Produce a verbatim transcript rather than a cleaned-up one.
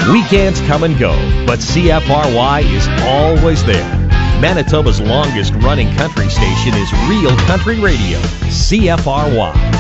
Weekends come and go, but C F R Y is always there. Manitoba's longest running country station is Real Country Radio, C F R Y.